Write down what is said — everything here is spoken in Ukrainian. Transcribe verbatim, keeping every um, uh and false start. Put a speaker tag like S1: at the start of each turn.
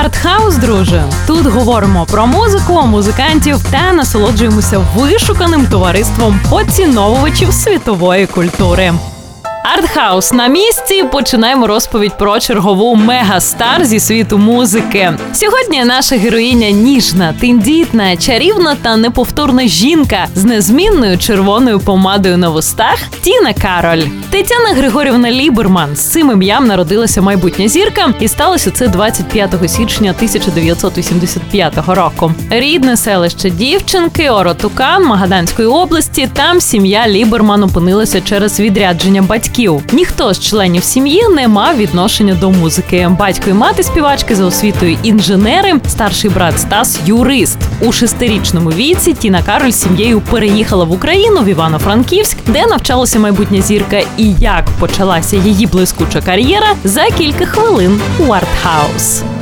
S1: Артхаус, друже. Тут говоримо про музику, музикантів та насолоджуємося вишуканим товариством поціновувачів світової культури. Артхаус на місці. Починаємо розповідь про чергову мегастар зі світу музики. Сьогодні наша героїня ніжна, тендітна, чарівна та неповторна жінка з незмінною червоною помадою на вустах Тіна Кароль. Тетяна Григорівна Ліберман. З цим ім'ям народилася майбутня зірка, і сталося це двадцять п'ятого січня тисяча дев'ятсот вісімдесят п'ятого року. Рідне селище дівчинки Оротукан Магаданської області. Там сім'я Ліберман опинилася через відрядження батьків. Ніхто з членів сім'ї не мав відношення до музики. Батько і мати співачки за освітою інженери, старший брат Стас – юрист. У шестирічному віці Тіна Кароль з сім'єю переїхала в Україну, в Івано-Франківськ, де навчалася майбутня зірка, і як почалася її блискуча кар'єра за кілька хвилин у Артхаус.